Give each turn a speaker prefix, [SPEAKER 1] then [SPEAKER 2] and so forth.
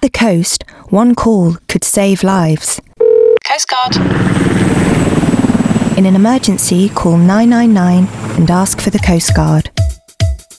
[SPEAKER 1] the coast, one call could save lives.
[SPEAKER 2] Coast Guard.
[SPEAKER 1] In an emergency, call 999 and ask for the Coast Guard.